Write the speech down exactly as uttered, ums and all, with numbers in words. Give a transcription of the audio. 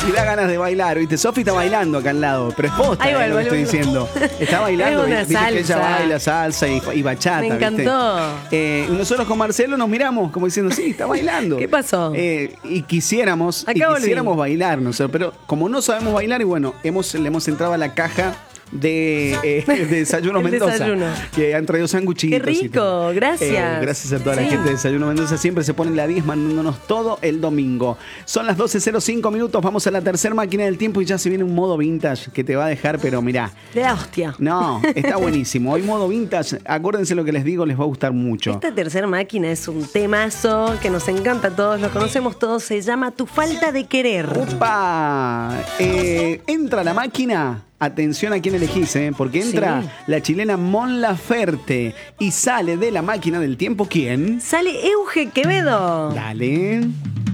Y da ganas de bailar, ¿viste? Sofi está bailando acá al lado, pero es posta, Ahí eh, va, lo que estoy vuelvo. diciendo. Está bailando, Es una viste que ella salsa. baila salsa y, y bachata. Me encantó. ¿Viste? Eh, y nosotros con Marcelo nos miramos como diciendo, sí, está bailando. ¿Qué pasó? Eh, y quisiéramos, Acá y volví. quisiéramos bailar, ¿no? Pero como no sabemos bailar, y bueno, hemos, le hemos entrado a la caja de, eh, de Desayuno El Mendoza. desayuno. Que han traído sanguchitos. Qué rico, y todo. gracias. Eh, gracias a toda la Sí. gente de Desayuno Mendoza. Siempre se ponen la diez mandándonos todo el domingo. Son las doce cero cinco minutos. Vamos a la tercera máquina del tiempo y ya se viene un modo vintage que te va a dejar, pero mirá. De la hostia. No, está buenísimo. Hoy modo vintage, acuérdense lo que les digo, les va a gustar mucho. Esta tercera máquina es un temazo que nos encanta a todos, lo conocemos todos, se llama Tu falta de querer. ¡Opa! Eh, entra la máquina. Atención a quién elegís, ¿eh? Porque entra Sí. la chilena Mon Laferte y sale de la máquina del tiempo, ¿quién? Sale Euge Quevedo. Dale.